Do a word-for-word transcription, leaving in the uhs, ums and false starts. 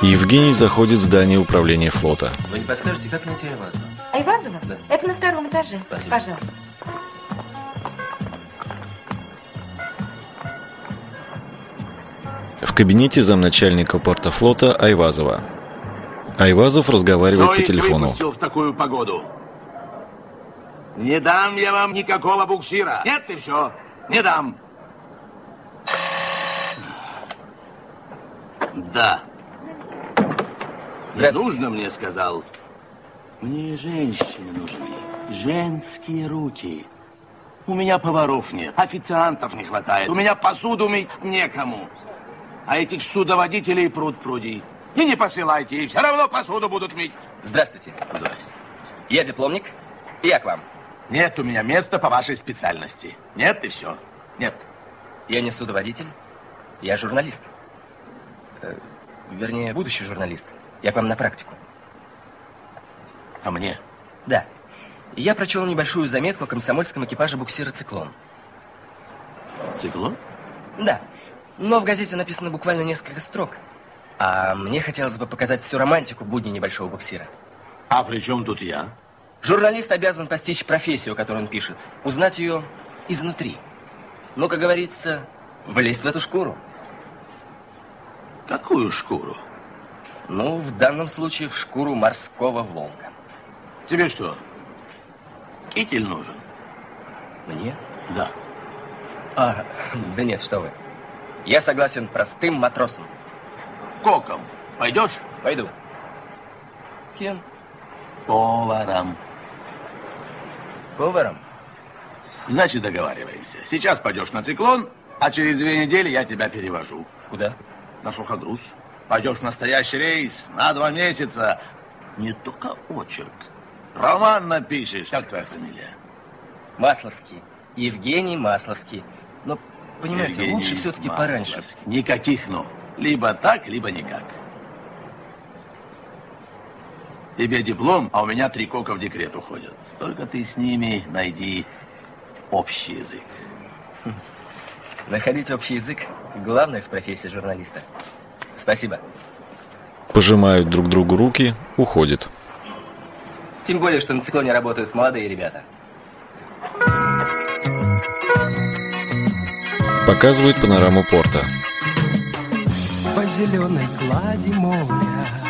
Евгений заходит в здание управления флота. Вы не подскажете, как найти Айвазова? Айвазова? Да. Это на втором этаже. Спасибо. Пожалуйста. В кабинете замначальника портофлота Айвазова. Айвазов разговаривает Кто по их телефону. выпустил в такую погоду? Не дам я вам никакого буксира. Нет, и все. Не дам. Да. Не нужно мне, сказал. Мне женщины нужны. Женские руки. У меня поваров нет. Официантов не хватает. У меня посуду мыть некому. А этих судоводителей пруд пруди. И не посылайте, и все равно посуду будут мыть. Здравствуйте. Здрасте. Я дипломник, и я к вам. Нет у меня места по вашей специальности. Нет, и все. Нет. Я не судоводитель, я журналист. Э, вернее, будущий журналист. Я к вам на практику. А мне? Да. Я прочел небольшую заметку о комсомольском экипаже буксира «Циклон». Циклон? Да. Но в газете написано буквально несколько строк. А мне хотелось бы показать всю романтику будни небольшого буксира. А при чем тут я? Журналист обязан постичь профессию, которую он пишет. Узнать ее изнутри. Ну, как говорится, влезть в эту шкуру. Какую шкуру? Ну, в данном случае в шкуру морского волка. Тебе что, китель нужен? Мне? Да. А, да нет, что вы. Я согласен простым матросом. Коком. Пойдешь? Пойду. Кем? Поваром. Поваром? Значит, договариваемся. Сейчас пойдешь на «Циклон», а через две недели я тебя перевожу. Куда? На сухогруз. Пойдешь в настоящий рейс на два месяца. Не только очерк. Роман напишешь. Как твоя фамилия? Масловский. Евгений Масловский. Но, понимаете, Евгений лучше все-таки Масловский. пораньше. Никаких «но». Либо так, либо никак. Тебе диплом, а у меня три кока в декрет уходят. Только ты с ними найди общий язык. Находить общий язык – главное в профессии журналиста. Спасибо. Пожимают друг другу руки, уходят. Тем более, что на «Циклоне» работают молодые ребята. Показывают панораму порта. По зеленой глади моря